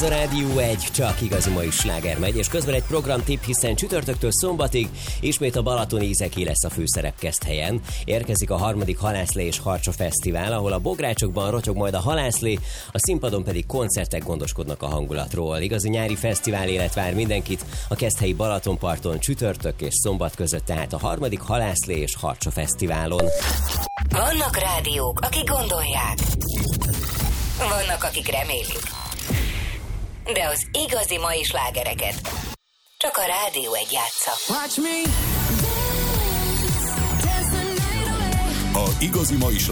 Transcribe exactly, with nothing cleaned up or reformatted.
a Rádió egy, csak igazi mai sláger megy, és közben egy programtipp, hiszen csütörtöktől szombatig ismét a balatoni ízeké lesz a főszerep Keszthelyen. Érkezik a harmadik Halászlé és Harcsa Fesztivál, ahol a bográcsokban rotyog majd a halászlé, a színpadon pedig koncertek gondoskodnak a hangulatról. Igazi nyári fesztivál élet vár mindenkit a keszthelyi Balatonparton csütörtök és szombat között, tehát a harmadik Halászlé és Harcsa Fesztiválon. Vannak rádiók, akik gondolják. Vannak, akik remélik. De az igazi mai slágereket csak a Rádió egy játsza. A igazi mai sláger